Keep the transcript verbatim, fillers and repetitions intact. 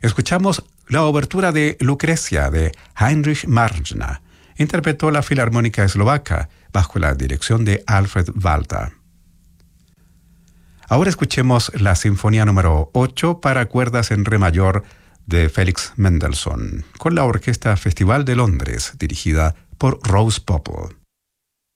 Escuchamos la obertura de Lucrecia de Heinrich Marschner. Interpretó la Filarmónica Eslovaca bajo la dirección de Alfred Walter. Ahora escuchemos la Sinfonía número ocho para cuerdas en re mayor de Félix Mendelssohn, con la Orquesta Festival de Londres, dirigida por Rose Popple.